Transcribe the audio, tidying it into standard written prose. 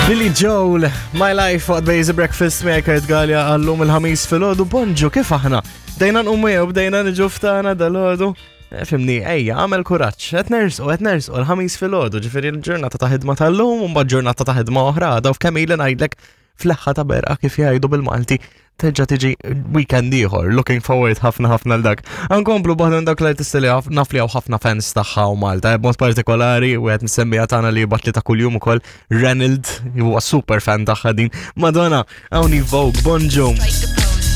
Billy Joel, My Life What Days a Breakfast Maker Galja għallum il-ħamis fil-ħodu. Bonġu, kif aħna? Bdejna n-ummi u bdejna n-ġuftana dal-ħodu. Fimni, ejja, għamel kuraċ, etnersu, l-ħamis fil-ħodu, ġifiri l-ġurnata ta' ħidma tal-lum, un ġurnata ta' ħidma oħra, daw f'Kamila najdlek fl-ħħa ta' berqa kif jgħidu bil-Malti, teġġa tiġi weekend ieħor, looking forward ħafna l-dak. Għankomplu baħdun dak l-artisti li nafli għaw ħafna fans taħħa u Malta, b'mod partikolari, u għed nsemmija tagħna li batli ta' kuljum ukoll Reynold, huwa super fan taħħa din. Madonna, għawni Vogue, bonġu.